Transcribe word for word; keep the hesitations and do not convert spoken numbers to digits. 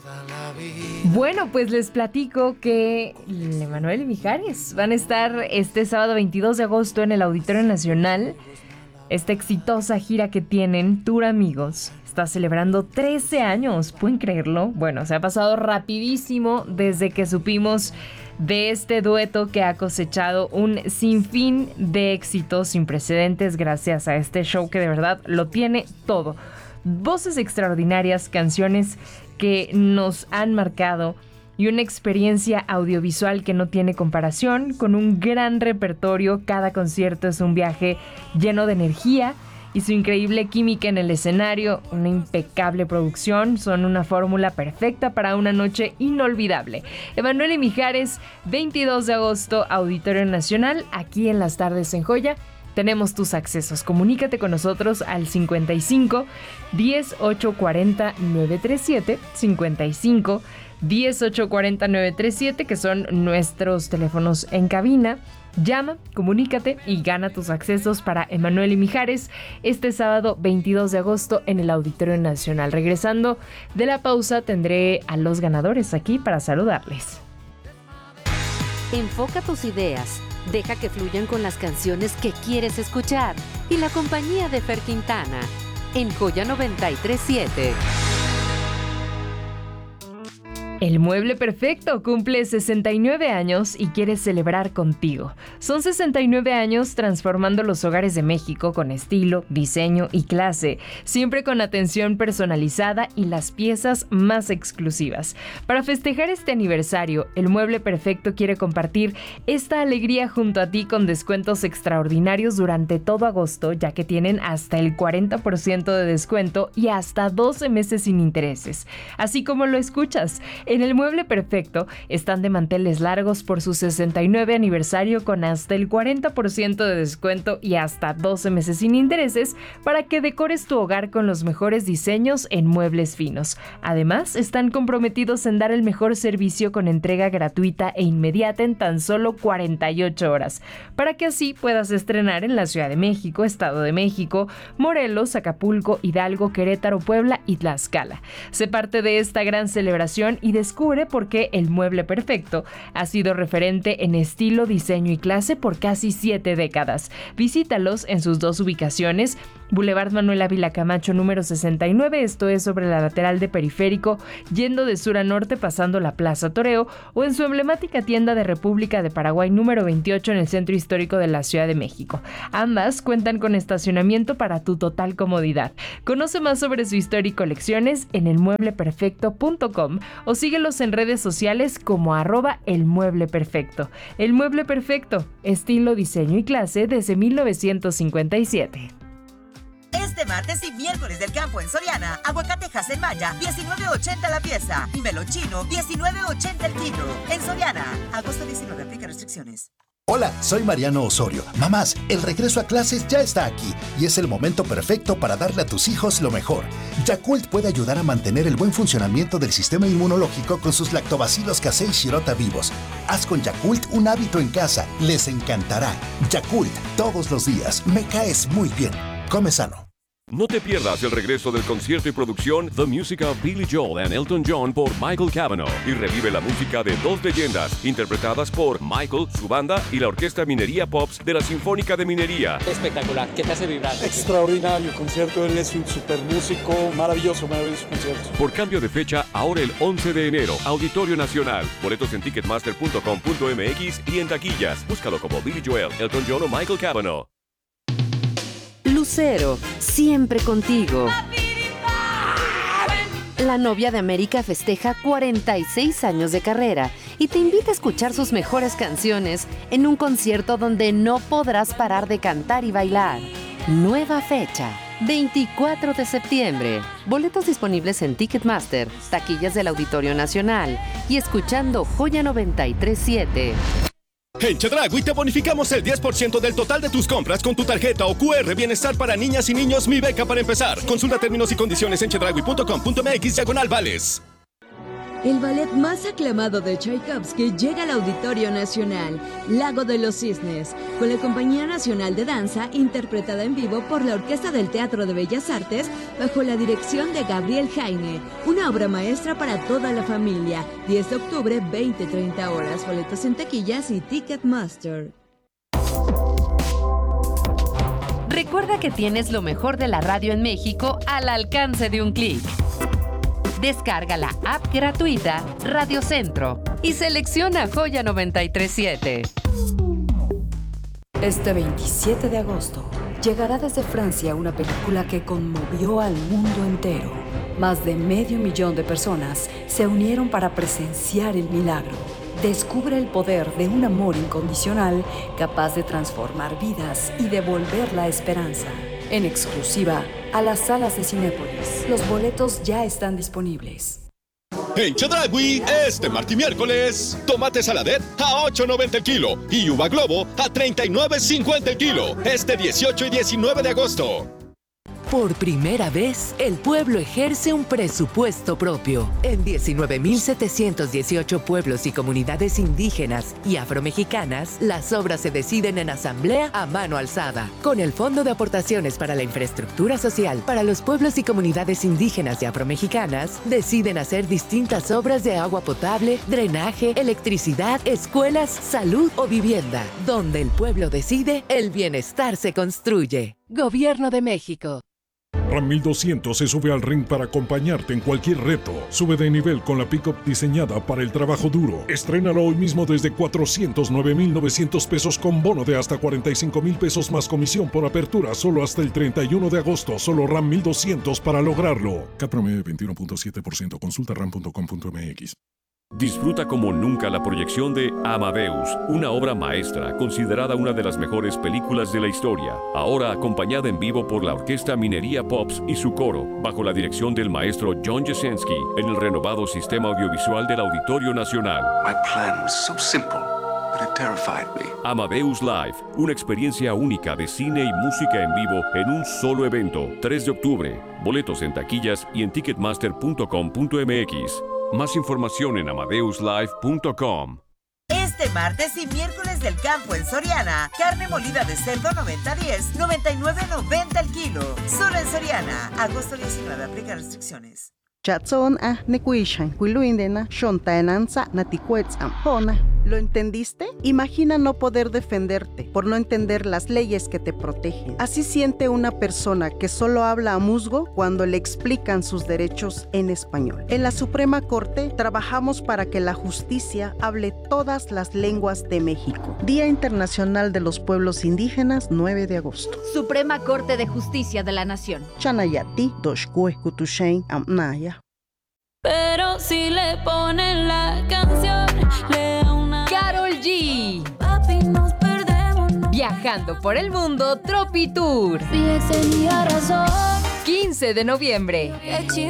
Bueno, pues les platico que Emanuel y Mijares van a estar este sábado veintidós de agosto en el Auditorio Nacional. Esta exitosa gira que tienen, Tour Amigos, está celebrando trece años. ¿Pueden creerlo? Bueno, se ha pasado rapidísimo desde que supimos de este dueto que ha cosechado un sinfín de éxitos sin precedentes gracias a este show que de verdad lo tiene todo. Voces extraordinarias, canciones que nos han marcado y una experiencia audiovisual que no tiene comparación, con un gran repertorio. Cada concierto es un viaje lleno de energía y su increíble química en el escenario, una impecable producción, son una fórmula perfecta para una noche inolvidable. Emanuel y Mijares, veintidós de agosto, Auditorio Nacional, aquí en Las Tardes en Joya. Tenemos tus accesos. Comunícate con nosotros al cincuenta y cinco, diez, ocho, cuarenta, nueve treinta y siete, cincuenta y cinco, diez, ocho, cuarenta, nueve treinta y siete, que son nuestros teléfonos en cabina. Llama, comunícate y gana tus accesos para Emanuel y Mijares este sábado veintidós de agosto en el Auditorio Nacional. Regresando de la pausa, tendré a los ganadores aquí para saludarles. Enfoca tus ideas. Deja que fluyan con las canciones que quieres escuchar y la compañía de Fer Quintana en Joya noventa y tres punto siete. El Mueble Perfecto cumple sesenta y nueve años y quiere celebrar contigo. Son sesenta y nueve años transformando los hogares de México con estilo, diseño y clase, siempre con atención personalizada y las piezas más exclusivas. Para festejar este aniversario, el Mueble Perfecto quiere compartir esta alegría junto a ti con descuentos extraordinarios durante todo agosto, ya que tienen hasta el cuarenta por ciento de descuento y hasta doce meses sin intereses. Así como lo escuchas, en el Mueble Perfecto están de manteles largos por su sesenta y nueve aniversario con hasta el cuarenta por ciento de descuento y hasta doce meses sin intereses para que decores tu hogar con los mejores diseños en muebles finos. Además, están comprometidos en dar el mejor servicio con entrega gratuita e inmediata en tan solo cuarenta y ocho horas, para que así puedas estrenar en la Ciudad de México, Estado de México, Morelos, Acapulco, Hidalgo, Querétaro, Puebla y Tlaxcala. Sé parte de esta gran celebración y descubre por qué el Mueble Perfecto ha sido referente en estilo, diseño y clase por casi siete décadas. Visítalos en sus dos ubicaciones, Boulevard Manuel Ávila Camacho número sesenta y nueve, esto es sobre la lateral de Periférico, yendo de sur a norte pasando la Plaza Toreo, o en su emblemática tienda de República de Paraguay número veintiocho en el Centro Histórico de la Ciudad de México. Ambas cuentan con estacionamiento para tu total comodidad. Conoce más sobre su historia y colecciones en el mueble perfecto punto com o síguelos en redes sociales como arroba el mueble perfecto. El Mueble Perfecto, estilo, diseño y clase desde mil novecientos cincuenta y siete. Este martes y miércoles del campo en Soriana, aguacatejas en Maya, diecinueve ochenta la pieza y melón chino, diecinueve ochenta el kilo. En Soriana, agosto diecinueve, aplica restricciones. Hola, soy Mariano Osorio. Mamás, el regreso a clases ya está aquí y es el momento perfecto para darle a tus hijos lo mejor. Yakult puede ayudar a mantener el buen funcionamiento del sistema inmunológico con sus lactobacilos casei shirota vivos. Haz con Yakult un hábito en casa, les encantará. Yakult, todos los días, me caes muy bien. Come sano. No te pierdas el regreso del concierto y producción The Music of Billy Joel and Elton John por Michael Cavanaugh y revive la música de dos leyendas interpretadas por Michael, su banda y la Orquesta Minería Pops de la Sinfónica de Minería. Espectacular, ¿qué te hace vibrar? Extraordinario concierto, él es un super músico, maravilloso, maravilloso concierto. Por cambio de fecha, ahora el once de enero, Auditorio Nacional. Boletos en ticketmaster punto com punto m x y en taquillas. Búscalo como Billy Joel, Elton John o Michael Cavanaugh. Lucero, siempre contigo. La novia de América festeja cuarenta y seis años de carrera y te invita a escuchar sus mejores canciones en un concierto donde no podrás parar de cantar y bailar. Nueva fecha, veinticuatro de septiembre. Boletos disponibles en Ticketmaster, taquillas del Auditorio Nacional y escuchando Joya noventa y tres punto siete. En Chedraui te bonificamos el diez por ciento del total de tus compras con tu tarjeta o Q R Bienestar para niñas y niños Mi Beca para empezar. Consulta términos y condiciones en chedraui punto com punto m x diagonal vales. El ballet más aclamado de Tchaikovsky llega al Auditorio Nacional, Lago de los Cisnes, con la Compañía Nacional de Danza, interpretada en vivo por la Orquesta del Teatro de Bellas Artes, bajo la dirección de Gabriel Jaime. Una obra maestra para toda la familia. diez de octubre, veinte a treinta horas. Boletos en taquillas y Ticketmaster. Recuerda que tienes lo mejor de la radio en México al alcance de un clic. Descarga la app gratuita Radio Centro y selecciona Joya noventa y tres punto siete. Este veintisiete de agosto llegará desde Francia una película que conmovió al mundo entero. Más de medio millón de personas se unieron para presenciar el milagro. Descubre el poder de un amor incondicional capaz de transformar vidas y devolver la esperanza. En exclusiva a las salas de Cinépolis. Los boletos ya están disponibles. En Chedraui, este martes y miércoles, tomate saladet a ocho noventa el kilo y uva globo a treinta y nueve cincuenta el kilo. Este dieciocho y diecinueve de agosto. Por primera vez, el pueblo ejerce un presupuesto propio. En diecinueve mil setecientos dieciocho pueblos y comunidades indígenas y afromexicanas, las obras se deciden en asamblea a mano alzada. Con el Fondo de Aportaciones para la Infraestructura Social para los pueblos y comunidades indígenas y afromexicanas, deciden hacer distintas obras de agua potable, drenaje, electricidad, escuelas, salud o vivienda. Donde el pueblo decide, el bienestar se construye. Gobierno de México. Ram mil doscientos se sube al ring para acompañarte en cualquier reto. Sube de nivel con la pick-up diseñada para el trabajo duro. Estrénalo hoy mismo desde cuatrocientos nueve mil novecientos pesos con bono de hasta cuarenta y cinco mil pesos más comisión por apertura solo hasta el treinta y uno de agosto. Solo Ram mil doscientos para lograrlo. C A T promedio veintiuno punto siete por ciento. Consulta ram punto com punto m x. Disfruta como nunca la proyección de Amadeus, una obra maestra considerada una de las mejores películas de la historia, ahora acompañada en vivo por la Orquesta Minería Pops y su coro, bajo la dirección del maestro John Jasinski, en el renovado sistema audiovisual del Auditorio Nacional. My plan was so simple, but it terrified me. Amadeus Live, una experiencia única de cine y música en vivo en un solo evento, tres de octubre. Boletos en taquillas y en ticketmaster punto com punto m x. Más información en amadeus live punto com. Este martes y miércoles del campo en Soriana, carne molida de cerdo noventa diez, noventa y nueve noventa el kilo. Solo en Soriana. Agosto diecinueve, aplica restricciones. Chatson a nekuishan kuiluindena shontaenanza natikuetzam hona. ¿Lo entendiste? Imagina no poder defenderte por no entender las leyes que te protegen. Así siente una persona que solo habla a musgo cuando le explican sus derechos en español. En la Suprema Corte trabajamos para que la justicia hable todas las lenguas de México. Día Internacional de los Pueblos Indígenas, nueve de agosto. Suprema Corte de Justicia de la Nación. Chanayati, doshkue kutushain amnaya. Pero si le ponen la canción, le da una... Karol G. Papi, nos perdemos. No. Viajando por el mundo, Tropi Tour. Si tenía razón. quince de noviembre.